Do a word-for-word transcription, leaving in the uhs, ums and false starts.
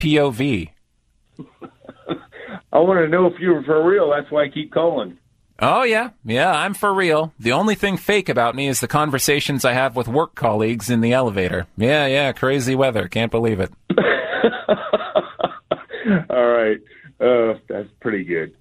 P O V. I want to know if you're for real. That's why I keep calling. Oh, yeah. Yeah, I'm for real. The only thing fake about me is the conversations I have with work colleagues in the elevator. Yeah, yeah, crazy weather. Can't believe it. All right. Uh, that's pretty good.